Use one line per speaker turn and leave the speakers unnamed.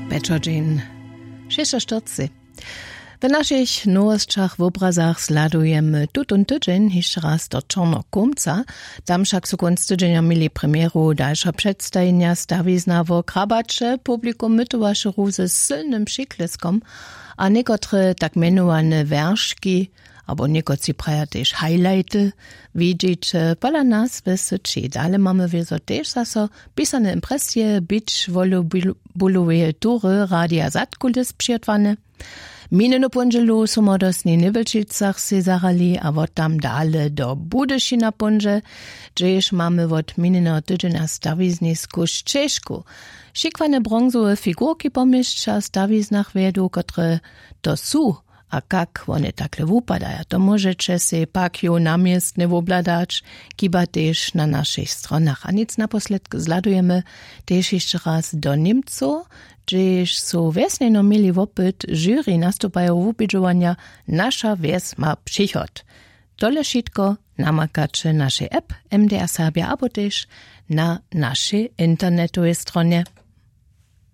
Bečodžin. 46. W naszych nowościach w obrazach sladujemy tutun tydzień jeszcze raz do Czarnokomca. Tam však su konc tydzienia mieli premieru dalsza przedstawienia stawizna wo krabacze publikum mytowaše ruze z silnym przykleskom, a niekotre tak menowane werszki, albo niekoci praja też highlighty, widzieć pola nas wysyczy. Dalej mamy wieso też zaso pisane impresje, bicz volubolowe tury, radia zatkulis przyjadwane. Mineno ponželu su modosni Nivelčicach se zarali, a vod tam dale do Budyšina ponže, džež mamy vod mineno tydzenia stawizni skuš Češku. Šikwane bronzowe figurki pomieszcza stawiznach vedu, kotre to su, a kak one takle wupadaja, to możecie se pakju namiestne wobladać, kiba też na naszych stronach. A nic naposledku zladujemy też jeszcze raz do Niemców, gdzież su wiesneno mieli wopyt, jury nastupają wupidżowania Nasza wies ma przychod. Tole wszystko namakacie naszej app MDR Serbia, abo też na naszej internetowej stronie.